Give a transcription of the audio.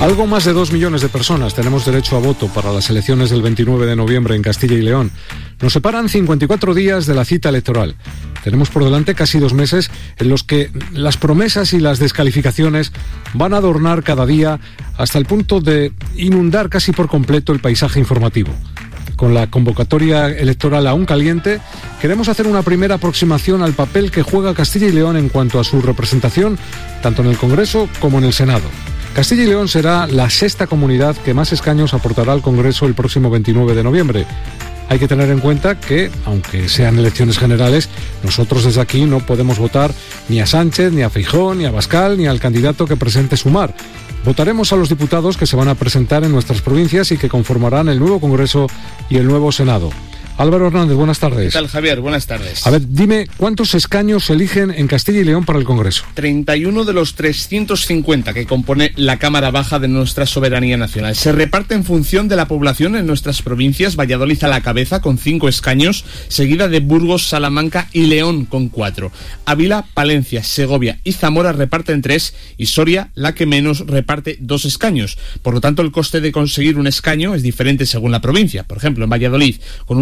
Algo más de 2 millones de personas tenemos derecho a voto para las elecciones del 29 de noviembre en Castilla y León. Nos separan 54 días de la cita electoral. Tenemos por delante casi 2 meses en los que las promesas y las descalificaciones van a adornar cada día hasta el punto de inundar casi por completo el paisaje informativo. Con la convocatoria electoral aún caliente, queremos hacer una primera aproximación al papel que juega Castilla y León en cuanto a su representación, tanto en el Congreso como en el Senado. Castilla y León será la 6ª comunidad que más escaños aportará al Congreso el próximo 29 de noviembre. Hay que tener en cuenta que, aunque sean elecciones generales, nosotros desde aquí no podemos votar ni a Sánchez, ni a Feijóo, ni a Abascal, ni al candidato que presente Sumar. Votaremos a los diputados que se van a presentar en nuestras provincias y que conformarán el nuevo Congreso y el nuevo Senado. Álvaro Hernández, buenas tardes. ¿Qué tal, Javier? Buenas tardes. A ver, dime, ¿cuántos escaños se eligen en Castilla y León para el Congreso? 31 de los 350 que compone la Cámara Baja de nuestra soberanía nacional. Se reparte en función de la población en nuestras provincias. Valladolid a la cabeza con 5 escaños, seguida de Burgos, Salamanca y León con 4. Ávila, Palencia, Segovia y Zamora reparten 3 y Soria, la que menos, reparte 2 escaños. Por lo tanto, el coste de conseguir un escaño es diferente según la provincia. Por ejemplo, en Valladolid, con